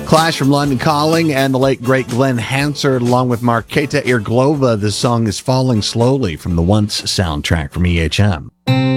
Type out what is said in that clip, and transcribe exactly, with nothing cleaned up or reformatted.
Clash from London Calling and the late, great Glenn Hansard, along with Marketa Irglova. The song is Falling Slowly from the Once soundtrack from E H M.